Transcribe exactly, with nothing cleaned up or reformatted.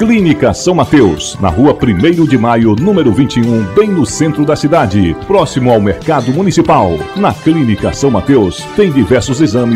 Clínica São Mateus, na rua primeiro de maio, número vinte e um, bem no centro da cidade, próximo ao Mercado Municipal. Na Clínica São Mateus, tem diversos exames